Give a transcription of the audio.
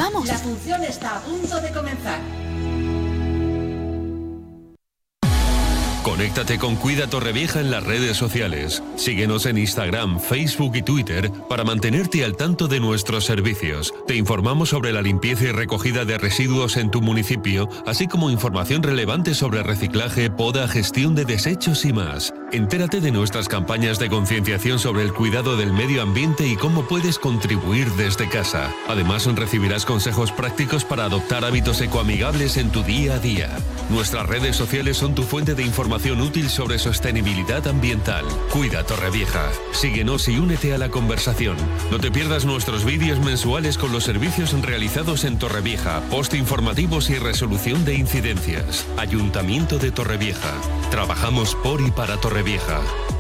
¡Vamos! La función está a punto de comenzar. Conéctate con Cuida Torrevieja en las redes sociales. Síguenos en Instagram, Facebook y Twitter para mantenerte al tanto de nuestros servicios. Te informamos sobre la limpieza y recogida de residuos en tu municipio, así como información relevante sobre reciclaje, poda, gestión de desechos y más. Entérate de nuestras campañas de concienciación sobre el cuidado del medio ambiente y cómo puedes contribuir desde casa. Además, recibirás consejos prácticos para adoptar hábitos ecoamigables en tu día a día. Nuestras redes sociales son tu fuente de información útil sobre sostenibilidad ambiental. Cuida Torrevieja. Síguenos y únete a la conversación. No te pierdas nuestros vídeos mensuales con los servicios realizados en Torrevieja, post informativos y resolución de incidencias. Ayuntamiento de Torrevieja. Trabajamos por y para Torrevieja.